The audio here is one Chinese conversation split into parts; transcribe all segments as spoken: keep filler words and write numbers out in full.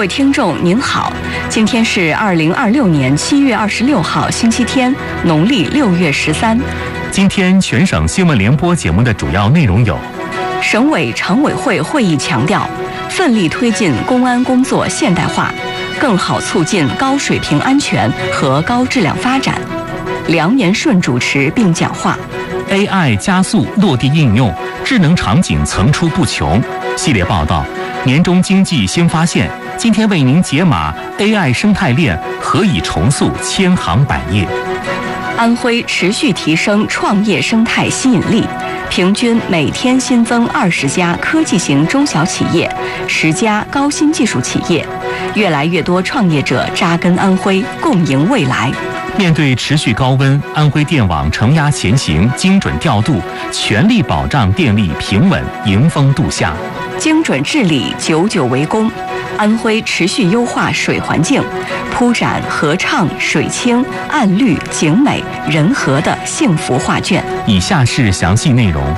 位听众您好，今天是二零二六年七月二十六号星期天，农历六月十三。 今天全省新闻联播节目的主要内容有： 省委常委会会议强调，奋力推进公安工作现代化，更好促进高水平安全和高质量发展。梁延顺主持并讲话。 A I 加速落地应用，智能场景层出不穷。系列报道：年终经济新发现。今天为您解码 A I 生态链何以重塑千行百业。 安徽持续提升创业生态吸引力，平均每天新增二十家科技型中小企业，十家高新技术企业，越来越多创业者扎根安徽，共赢未来。 面对持续高温，安徽电网承压前行，精准调度，全力保障电力平稳迎风度夏。 精准治理，久久为功。安徽持续优化水环境，铺展河畅、水清、岸绿、景美、人和的幸福画卷。 以下是详细内容。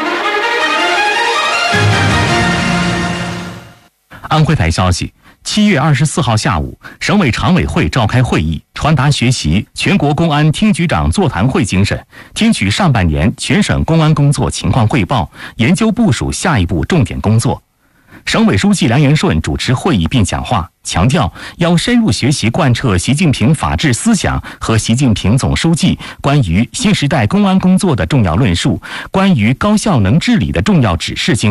安徽台消息，七月二十四号下午，省委常委会召开会议，传达学习全国公安厅局长座谈会精神，听取上半年全省公安工作情况汇报，研究部署下一步重点工作。省委书记梁延顺主持会议并讲话，强调要深入学习贯彻习近平法治思想和习近平总书记关于新时代公安工作的重要论述，关于高效能治理的重要指示精